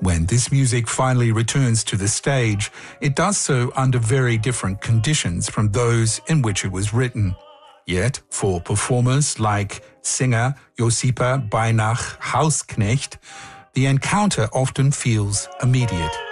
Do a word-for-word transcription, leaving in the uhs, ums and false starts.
When this music finally returns to the stage, it does so under very different conditions from those in which it was written. Yet, for performers like singer Josipa Beinach-Hausknecht, the encounter often feels immediate.